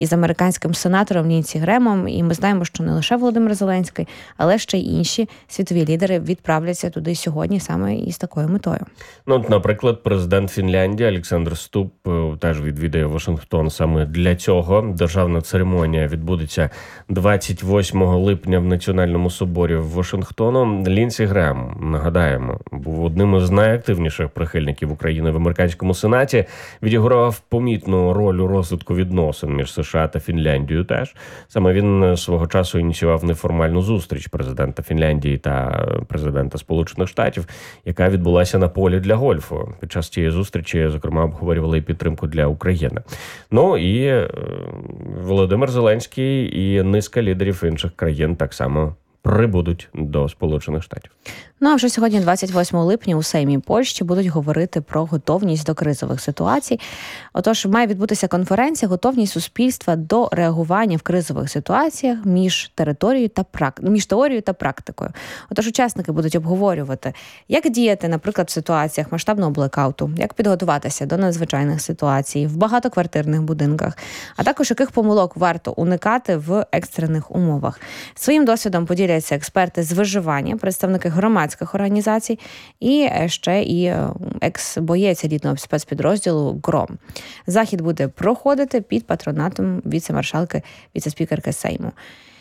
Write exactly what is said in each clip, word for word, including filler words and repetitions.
із американським сенатором Лінсі Гремом. І ми знаємо, що не лише Володимир Зеленський, але ще й інші світові лідери відправляться туди сьогодні саме із такою метою. Ну, от, наприклад, президент Фінляндії Олександр Ступ теж відвідає Вашингтон саме для цього. Державна церемонія відбудеться двадцять восьмого липня в Національному соборі в Вашингтону. Лінсі Грем, нагадаємо, був одним із найактивніших прихильників України в американському сенаті, відігравав помітну роль у розвитку відносин між США та Фінляндією теж. Саме він свого часу ініціював неформальну зустріч президента Фінляндії та президента Сполучених Штатів, яка відбулася на полі для гольфу. Під час цієї зустрічі, зокрема, обговорювали і підтримку для України. Ну і Володимир Зеленський і низка лідерів інших країн так само прибудуть до Сполучених Штатів. Ну, а вже сьогодні, двадцять восьмого липня, у Сеймі Польщі будуть говорити про готовність до кризових ситуацій. Отож, має відбутися конференція «Готовність суспільства до реагування в кризових ситуаціях між територією та прак... між теорією та практикою». Отож, учасники будуть обговорювати, як діяти, наприклад, в ситуаціях масштабного блекауту, як підготуватися до надзвичайних ситуацій в багатоквартирних будинках, а також яких помилок варто уникати в екстрених умовах. Своїм досвідом поділяться експерти з виживання, представники громадських організацій і ще і екс-боєць елітного спецпідрозділу «Гром». Захід буде проходити під патронатом віце-маршалки, віце-спікерки Сейму.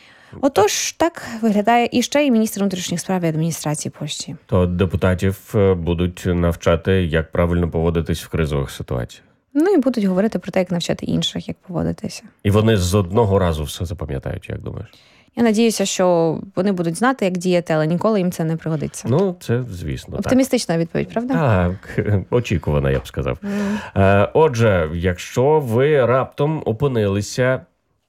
Отож, так виглядає і ще і міністр внутрішніх справ і адміністрації Польщі. То депутатів будуть навчати, як правильно поводитись в кризових ситуаціях. Ну і будуть говорити про те, як навчати інших, як поводитися. І вони з одного разу все запам'ятають, як думаєш? Я надіюся, що вони будуть знати, як діяти, але ніколи їм це не пригодиться. Ну, це, звісно. Оптимістична так. відповідь, правда? Так, очікувана, я б сказав. Mm. Отже, якщо ви раптом опинилися,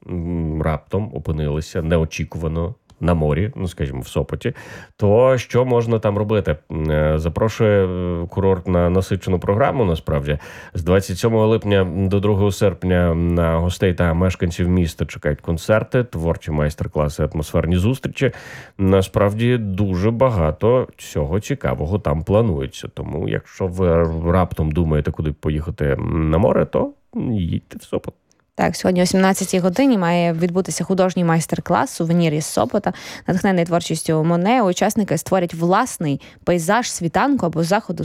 раптом опинилися неочікувано на морі, ну, скажімо, в Сопоті, то що можна там робити? Запрошує курорт на насичену програму, насправді. З двадцять сьомого липня до другого серпня на гостей та мешканців міста чекають концерти, творчі майстер-класи, атмосферні зустрічі. Насправді, дуже багато всього цікавого там планується. Тому, якщо ви раптом думаєте, куди поїхати на море, то їдьте в Сопот. Так, сьогодні о сімнадцятій годині має відбутися художній майстер-клас «Сувенір із Сопота». Натхнений творчістю Моне, учасники створять власний пейзаж світанку або заходу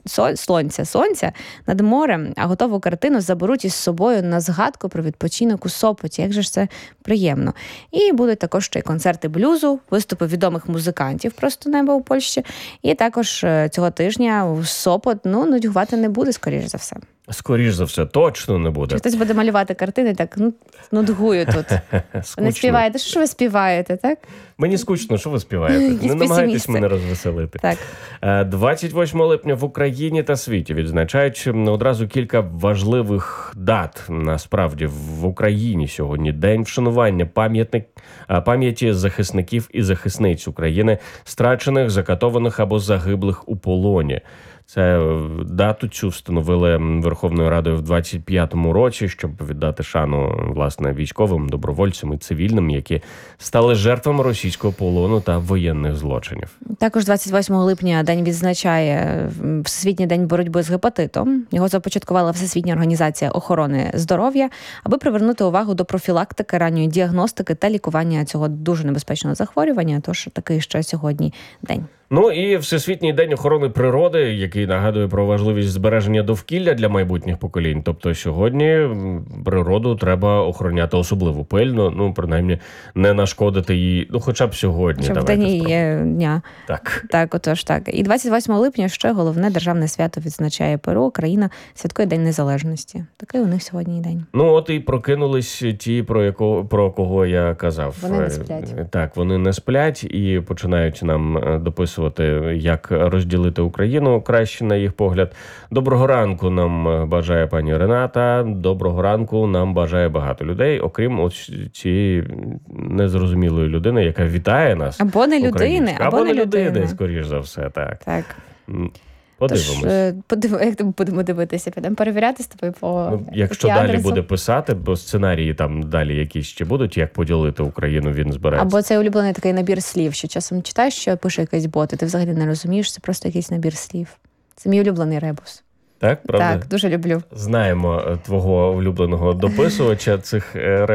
сонця, сонця над морем, а готову картину заберуть із собою на згадку про відпочинок у Сопоті. Як же ж це приємно. І будуть також ще й концерти блюзу, виступи відомих музикантів «Просто небо» у Польщі. І також цього тижня у Сопот, ну, нудьгувати не буде, скоріш за все. Скоріш за все, точно не буде. Чи хтось буде малювати картини, так, ну, нудгую тут. Ви не співаєте. Що ж ви співаєте, так? Мені скучно, що ви співаєте? Не намагайтесь мене розвеселити. Так. двадцять восьмого липня в Україні та світі відзначають одразу кілька важливих дат. Насправді, в Україні сьогодні день вшанування пам'ятник, пам'яті захисників і захисниць України, страчених, закатованих або загиблих у полоні. Це дату цю встановили Верховною Радою в двадцять п'ятому році, щоб віддати шану, власне, військовим, добровольцям і цивільним, які стали жертвами російського полону та воєнних злочинів. Також двадцять восьмого липня день відзначає Всесвітній день боротьби з гепатитом. Його започаткувала Всесвітня організація охорони здоров'я, аби привернути увагу до профілактики, ранньої діагностики та лікування цього дуже небезпечного захворювання. Тож такий ще сьогодні день. Ну і Всесвітній день охорони природи, який нагадує про важливість збереження довкілля для майбутніх поколінь. Тобто сьогодні природу треба охороняти особливо пильно, ну, принаймні, не нашкодити їй, ну, хоча б сьогодні. Щоб в день її дня. Так. Так, отож так. І двадцять восьмого липня ще головне державне свято відзначає Перу. Країна святкує День Незалежності. Такий у них сьогодні день. Ну, от і прокинулись ті, про, яко, про кого я казав. Вони не сплять. Так, вони не сплять і починають нам дописувати, як розділити Україну краще, на їх погляд. Доброго ранку нам бажає пані Рената, доброго ранку нам бажає багато людей, окрім ось цієї незрозумілої людини, яка вітає нас. Або не людини, або, або не людини, людини. скоріш за все, так. Так. Подивимось. Тож, подив... як будемо дивитися? Підемо перевіряти з тобою по ну, якщо адресу. Далі буде писати, бо сценарії там далі якісь ще будуть, як поділити Україну, він збирається. Або це улюблений такий набір слів, що часом читаєш, що пише якийсь бот, і ти взагалі не розумієш, це просто якийсь набір слів. Це мій улюблений ребус. Так, правда? Так, дуже люблю. Знаємо твого улюбленого дописувача цих ребусів.